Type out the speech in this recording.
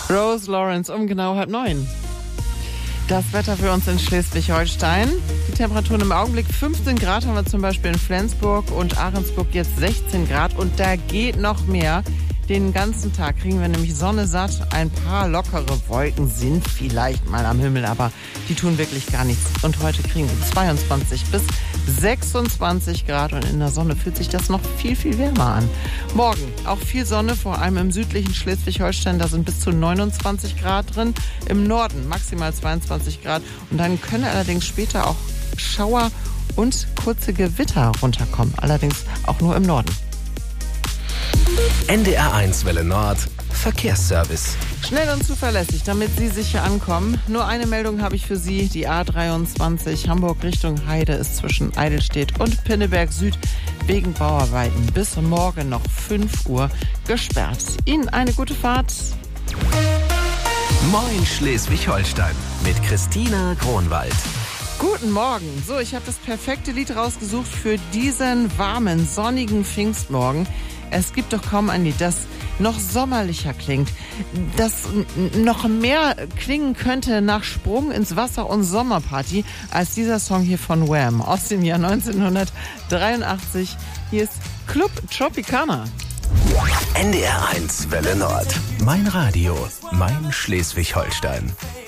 Rose Lawrence um genau 8:30. Das Wetter für uns in Schleswig-Holstein. Die Temperaturen im Augenblick 15 Grad haben wir zum Beispiel in Flensburg und Ahrensburg jetzt 16 Grad und da geht noch mehr. Den ganzen Tag kriegen wir nämlich Sonne satt. Ein paar lockere Wolken sind vielleicht mal am Himmel, aber die tun wirklich gar nichts. Und heute kriegen wir 22 bis 26 Grad und in der Sonne fühlt sich das noch viel, viel wärmer an. Morgen auch viel Sonne, vor allem im südlichen Schleswig-Holstein. Da sind bis zu 29 Grad drin. Im Norden maximal 22 Grad. Und dann können allerdings später auch Schauer und kurze Gewitter runterkommen. Allerdings auch nur im Norden. NDR1 Welle Nord, Verkehrsservice. Schnell und zuverlässig, damit Sie sicher ankommen. Nur eine Meldung habe ich für Sie. Die A23 Hamburg Richtung Heide ist zwischen Eidelstedt und Pinneberg Süd wegen Bauarbeiten bis morgen noch 5 Uhr gesperrt. Ihnen eine gute Fahrt. Moin Schleswig-Holstein mit Christina Kronwald. Guten Morgen. So, ich habe das perfekte Lied rausgesucht für diesen warmen, sonnigen Pfingstmorgen. Es gibt doch kaum ein Lied, das noch sommerlicher klingt, das noch mehr klingen könnte nach Sprung ins Wasser und Sommerparty als dieser Song hier von Wham aus dem Jahr 1983. Hier ist Club Tropicana. NDR1 Welle Nord. Mein Radio, mein Schleswig-Holstein.